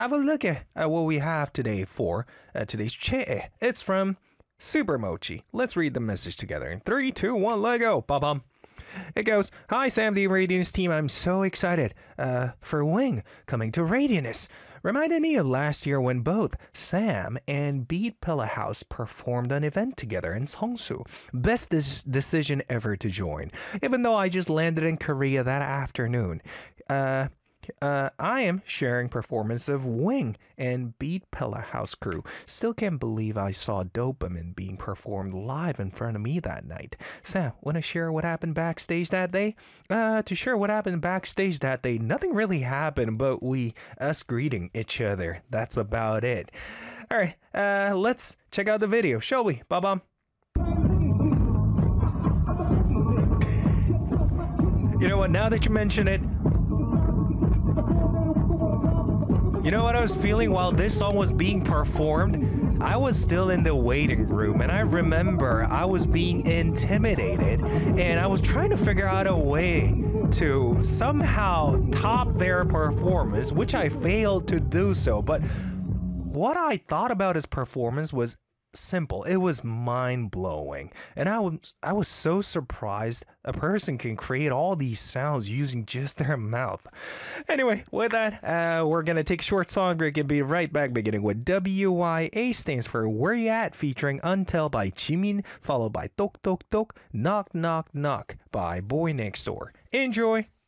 have a look at what we have today for today's chat. It's from Super Mochi. Let's read the message together in 3, 2, 1, let go. Ba-bum. It goes, "Hi Sam D Radianus team, I'm so excited for Wing coming to Radianus. Reminded me of last year when both Sam and Beat Pillar House performed an event together in Seongsu. Best decision ever to join, even though I just landed in Korea that afternoon. I am sharing performance of Wing and Beat Pillar House crew. Still can't believe I saw Dopamine being performed live in front of me that night. Sam, want to share what happened backstage that day? To share what happened backstage that day, nothing really happened, but us greeting each other. That's about it. All right, let's check out the video, shall we? Ba-bum. You know what, now that you mention it, you know what I was feeling while this song was being performed? I was still in the waiting room, and I remember I was being intimidated, and I was trying to figure out a way to somehow top their performance, which I failed to do so. But what I thought about his performance was simple. It was mind-blowing, and I was so surprised a person can create all these sounds using just their mouth. Anyway, with that, we're gonna take a short song break and be right back, beginning with WYA stands for Where You At, featuring Untel by Jimin, followed by Tok Tok Tok, Knock Knock Knock by Boy Next Door. Enjoy.